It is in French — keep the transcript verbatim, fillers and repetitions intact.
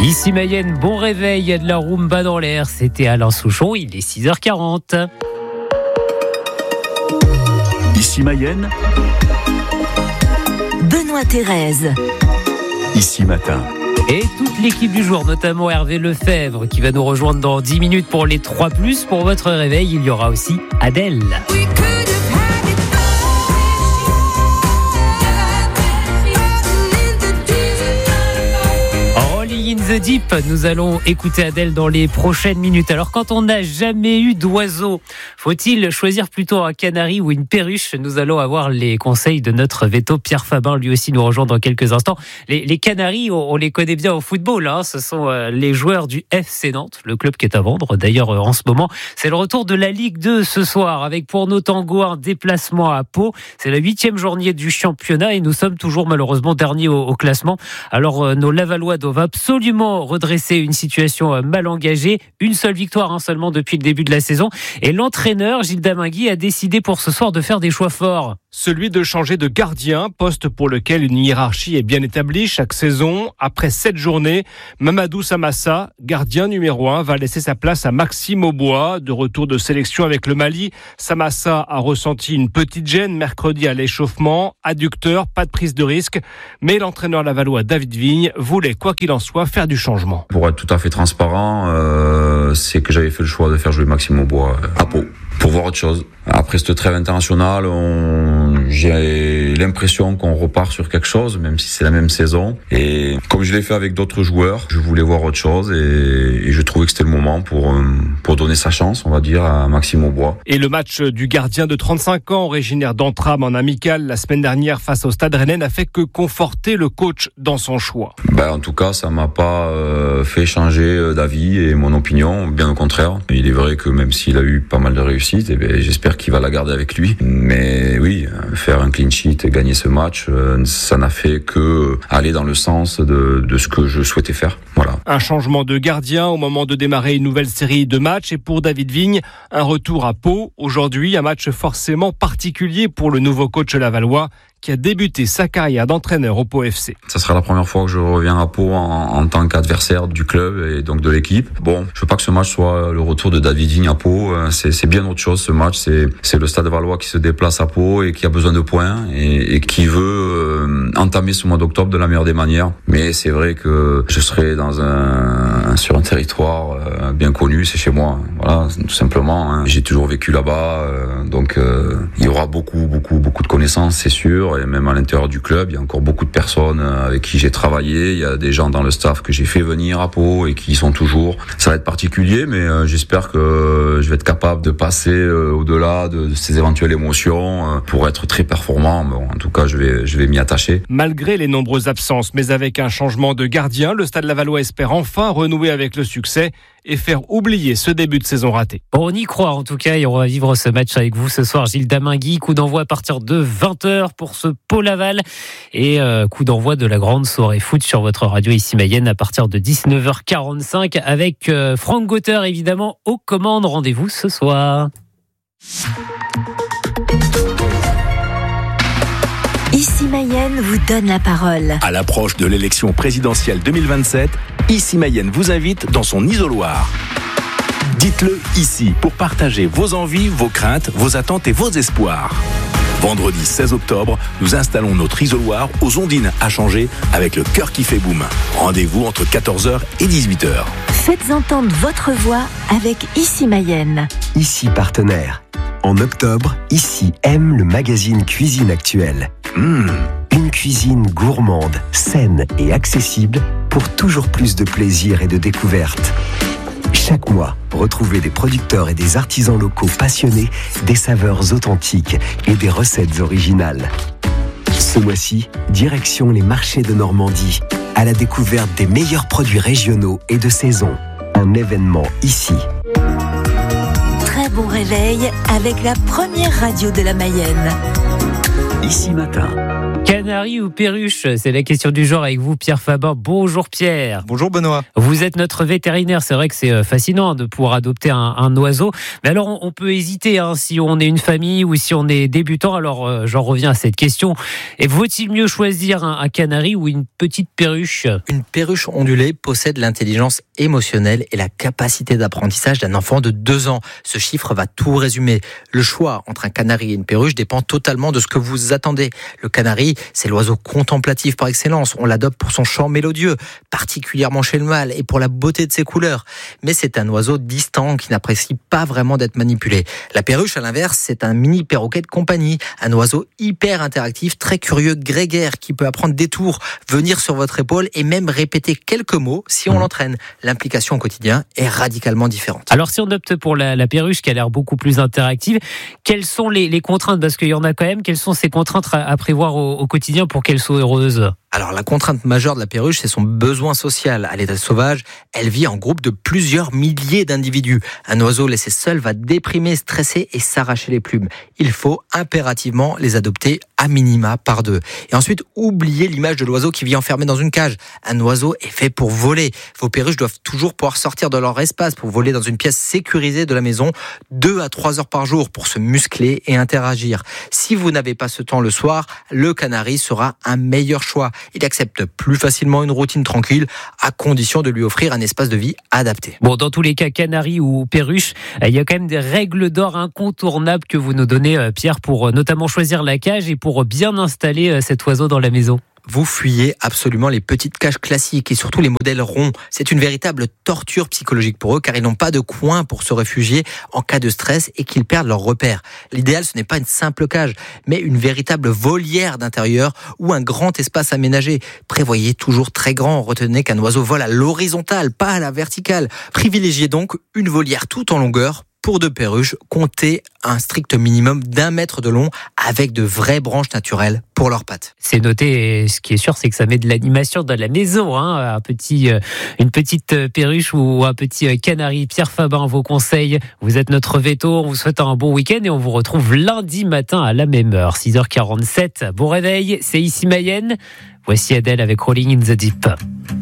Ici Mayenne, bon réveil, il y a de la rumba dans l'air. C'était Alain Souchon, il est six heures quarante. Ici Mayenne, Benoît Thérèse. Ici Matin. Et toute l'équipe du jour, notamment Hervé Lefebvre, qui va nous rejoindre dans dix minutes pour les trois plus. Pour votre réveil, il y aura aussi Adèle. In the Deep, nous allons écouter Adèle dans les prochaines minutes. Alors, quand on n'a jamais eu d'oiseau, faut-il choisir plutôt un canari ou une perruche? Nous allons avoir les conseils de notre veto Pierre Fabin, lui aussi nous rejoint dans quelques instants. Les, les canaris, on, on les connaît bien au football, hein. Ce sont euh, les joueurs du F C Nantes, le club qui est à vendre d'ailleurs euh, en ce moment. C'est le retour de la Ligue deux ce soir, avec pour nos tangos un déplacement à Pau. C'est la huitième journée du championnat et nous sommes toujours malheureusement derniers au, au classement. Alors, euh, nos Lavallois doivent absolument redresser une situation mal engagée. Une seule victoire hein, seulement depuis le début de la saison. Et l'entraîneur, Gilles Damingui, a décidé pour ce soir de faire des choix forts. Celui de changer de gardien, poste pour lequel une hiérarchie est bien établie chaque saison. Après sept journées, Mamadou Samassa, gardien numéro un, va laisser sa place à Maxime Aubois. De retour de sélection avec le Mali, Samassa a ressenti une petite gêne mercredi à l'échauffement. Adducteur, pas de prise de risque. Mais l'entraîneur lavallois David Vigne voulait, quoi qu'il en soit, faire du changement. Pour être tout à fait transparent, euh, c'est que j'avais fait le choix de faire jouer Maxime Aubois à Pau pour voir autre chose. Après cette trêve internationale, on... j'ai l'impression qu'on repart sur quelque chose, même si c'est la même saison. Et comme je l'ai fait avec d'autres joueurs, je voulais voir autre chose et, et je trouvais que c'était le moment pour, pour donner sa chance, on va dire, à Maxime Aubois. Et le match du gardien de trente-cinq ans, originaire d'Antram en amical, la semaine dernière face au Stade Rennais, n'a fait que conforter le coach dans son choix. Ben, en tout cas, ça m'a pas euh, fait changer d'avis et mon opinion, bien au contraire. Il est vrai que même s'il a eu pas mal de réussites, eh bien, j'espère qu'il va la garder avec lui. Mais oui, faire un clean sheet et gagner ce match, ça n'a fait que aller dans le sens de, de ce que je souhaitais faire. Voilà. Un changement de gardien au moment de démarrer une nouvelle série de matchs. Et pour David Vigne, un retour à Pau. Aujourd'hui, un match forcément particulier pour le nouveau coach lavallois qui a débuté sa carrière d'entraîneur au Pau F C. Ça sera la première fois que je reviens à Pau en, en tant qu'adversaire du club et donc de l'équipe. Bon, je veux pas que ce match soit le retour de David Vigne à Pau. C'est, c'est bien autre chose ce match. C'est, c'est le Stade Vallois qui se déplace à Pau et qui a besoin de points et, et qui veut euh, entamer ce mois d'octobre de la meilleure des manières. Mais c'est vrai que je serai dans un, sur un territoire euh, bien connu. C'est chez moi. Voilà, tout simplement. Hein. J'ai toujours vécu là-bas. Euh, donc euh, il y aura beaucoup, beaucoup, beaucoup de connaissances, c'est sûr. Et même à l'intérieur du club, il y a encore beaucoup de personnes avec qui j'ai travaillé. Il y a des gens dans le staff que j'ai fait venir à Pau et qui y sont toujours. Ça va être particulier, mais euh, j'espère que je vais être capable de passer euh, au-delà de, de ces éventuelles émotions euh, pour être très performant. Bon, en tout cas, je vais, je vais m'y attacher. Malgré les nombreuses absences, mais avec un changement de gardien, le Stade Lavallois espère enfin renouer avec le succès et faire oublier ce début de saison raté. Bon, on y croit en tout cas et on va vivre ce match avec vous ce soir. Gilles Damingui, coup d'envoi à partir de vingt heures pour ce Pau Laval et euh, coup d'envoi de la grande soirée foot sur votre radio ici Mayenne à partir de dix-neuf heures quarante-cinq avec euh, Franck Gauter évidemment aux commandes. Rendez-vous ce soir. Ici Mayenne vous donne la parole. À l'approche de l'élection présidentielle deux mille vingt-sept, Ici Mayenne vous invite dans son isoloir. Dites-le ici pour partager vos envies, vos craintes, vos attentes et vos espoirs. Vendredi seize octobre, nous installons notre isoloir aux Ondines à Changer avec le cœur qui fait boum. Rendez-vous entre quatorze heures et dix-huit heures. Faites entendre votre voix avec Ici Mayenne. Ici partenaire. En octobre, Ici aime le magazine Cuisine Actuelle. Mmh, une cuisine gourmande, saine et accessible pour toujours plus de plaisir et de découverte. Chaque mois, retrouvez des producteurs et des artisans locaux passionnés, des saveurs authentiques et des recettes originales. Ce mois-ci, direction les marchés de Normandie, à la découverte des meilleurs produits régionaux et de saison. Un événement ici. Très bon réveil avec la première radio de la Mayenne. Ici Matin. Quel canari ou perruche? C'est la question du jour avec vous, Pierre Fabin. Bonjour Pierre. Bonjour Benoît. Vous êtes notre vétérinaire. C'est vrai que c'est fascinant de pouvoir adopter un, un oiseau. Mais alors, on, on peut hésiter hein, si on est une famille ou si on est débutant. Alors, euh, j'en reviens à cette question. Et vaut-il mieux choisir un, un canari ou une petite perruche? Une perruche ondulée possède l'intelligence émotionnelle et la capacité d'apprentissage d'un enfant de deux ans. Ce chiffre va tout résumer. Le choix entre un canari et une perruche dépend totalement de ce que vous attendez. Le canari, c'est l'oiseau contemplatif par excellence. On l'adopte pour son chant mélodieux, particulièrement chez le mâle, et pour la beauté de ses couleurs. Mais c'est un oiseau distant qui n'apprécie pas vraiment d'être manipulé. La perruche, à l'inverse, c'est un mini perroquet de compagnie. Un oiseau hyper interactif, très curieux, grégaire, qui peut apprendre des tours, venir sur votre épaule et même répéter quelques mots si on l'entraîne. L'implication au quotidien est radicalement différente. Alors, si on opte pour la, la perruche qui a l'air beaucoup plus interactive, quelles sont les, les contraintes? Parce qu'il y en a quand même. Quelles sont ces contraintes à, à prévoir au, au quotidien pour qu'elle soit heureuse? Alors, la contrainte majeure de la perruche, c'est son besoin social. À l'état sauvage, elle vit en groupe de plusieurs milliers d'individus. Un oiseau laissé seul va déprimer, stresser et s'arracher les plumes. Il faut impérativement les adopter à minima par deux. Et ensuite, oubliez l'image de l'oiseau qui vit enfermé dans une cage. Un oiseau est fait pour voler. Vos perruches doivent toujours pouvoir sortir de leur espace pour voler dans une pièce sécurisée de la maison deux à trois heures par jour pour se muscler et interagir. Si vous n'avez pas ce temps le soir, le canari sera un meilleur choix. Il accepte plus facilement une routine tranquille à condition de lui offrir un espace de vie adapté. Bon, dans tous les cas, canari ou perruche, il y a quand même des règles d'or incontournables que vous nous donnez, Pierre, pour notamment choisir la cage et pour bien installer cet oiseau dans la maison. Vous fuyez absolument les petites cages classiques et surtout les modèles ronds. C'est une véritable torture psychologique pour eux car ils n'ont pas de coin pour se réfugier en cas de stress et qu'ils perdent leurs repères. L'idéal, ce n'est pas une simple cage, mais une véritable volière d'intérieur ou un grand espace aménagé. Prévoyez toujours très grand. Retenez qu'un oiseau vole à l'horizontale, pas à la verticale. Privilégiez donc une volière tout en longueur. Pour deux perruches, comptez un strict minimum d'un mètre de long avec de vraies branches naturelles pour leurs pattes. C'est noté, et ce qui est sûr, c'est que ça met de l'animation dans la maison. Hein, un petit, une petite perruche ou un petit canari. Pierre Fabin, vos conseils. Vous êtes notre veto. On vous souhaite un bon week-end et on vous retrouve lundi matin à la même heure, six heures quarante-sept. Bon réveil, c'est ici Mayenne. Voici Adèle avec Rolling in the Deep.